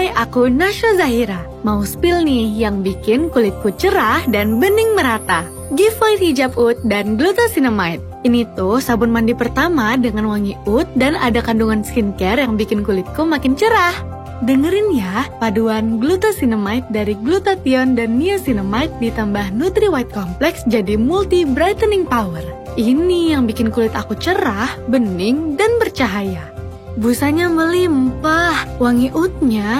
Hai, aku Nasya Zahira. Mau spill nih yang bikin kulitku cerah dan bening merata. Giveaway hijab oud dan glucosinamide. Ini tuh sabun mandi pertama dengan wangi oud dan ada kandungan skincare yang bikin kulitku makin cerah. Dengerin ya, paduan glucosinamide dari glutathione dan niacinamide ditambah Nutri White Complex jadi multi brightening power. Ini yang bikin kulit aku cerah, bening, dan bercahaya. Busanya melimpah, wangi oudnya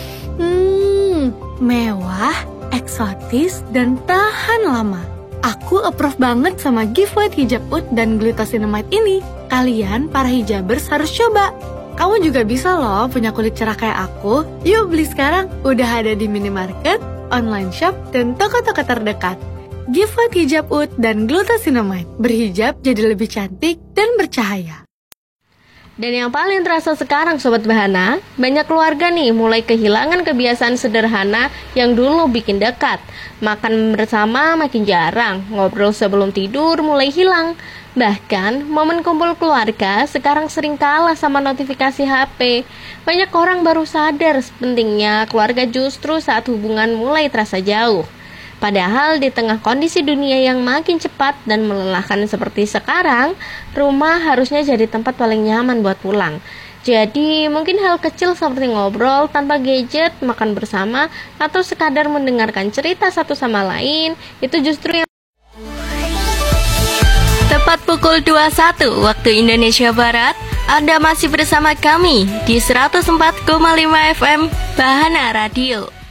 mewah, eksotis, dan tahan lama. Aku approve banget sama giveaway hijab oud dan glucosinamide ini. Kalian para hijabers harus coba. Kamu juga bisa loh punya kulit cerah kayak aku. Yuk beli sekarang, udah ada di minimarket, online shop, dan toko-toko terdekat. Giveaway hijab oud dan glucosinamide. Berhijab jadi lebih cantik dan bercahaya. Dan yang paling terasa sekarang Sobat Bahana, banyak keluarga nih mulai kehilangan kebiasaan sederhana yang dulu bikin dekat. Makan bersama makin jarang, ngobrol sebelum tidur mulai hilang. Bahkan momen kumpul keluarga sekarang sering kalah sama notifikasi HP. Banyak orang baru sadar pentingnya keluarga justru saat hubungan mulai terasa jauh. Padahal di tengah kondisi dunia yang makin cepat dan melelahkan seperti sekarang, rumah harusnya jadi tempat paling nyaman buat pulang. Jadi mungkin hal kecil seperti ngobrol tanpa gadget, makan bersama, atau sekadar mendengarkan cerita satu sama lain, itu justru yang... Tepat pukul 21 waktu Indonesia Barat, Anda masih bersama kami di 104,5 FM Bahana Radio.